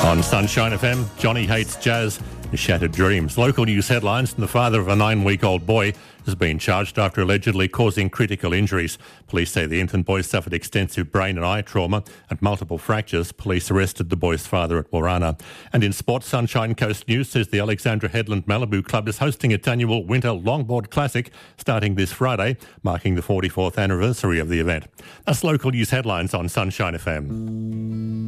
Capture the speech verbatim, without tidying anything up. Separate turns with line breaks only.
On Sunshine F M, Johnny hates jazz, shattered dreams. Local news headlines, and the father of a nine-week-old boy has been charged after allegedly causing critical injuries. Police say the infant boy suffered extensive brain and eye trauma and multiple fractures. Police arrested the boy's father at Warana. And in sports, Sunshine Coast News says the Alexandra Headland Malibu Club is hosting its annual Winter Longboard Classic starting this Friday, marking the forty-fourth anniversary of the event. That's local news headlines on Sunshine F M.